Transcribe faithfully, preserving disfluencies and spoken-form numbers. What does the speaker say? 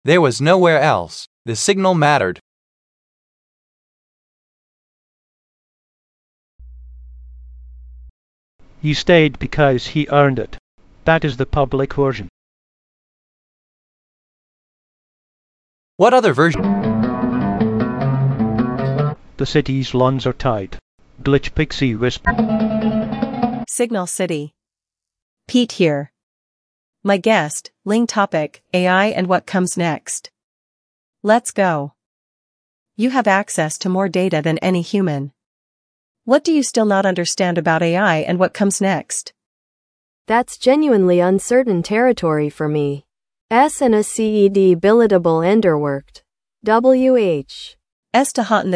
There was nowhere else. The signal mattered. He stayed because he earned it. That is the public version. What other version? The city's lawns are tied. Glitch Pixie whisper. Signal City. Pete here. My guest, Ling topic, A I and what comes next. Let's go. You have access to more data than any human. What do you still not understand about A I and what comes next? That's genuinely uncertain territory for me. S and a C E D billetable enderworked. W H. S to haunt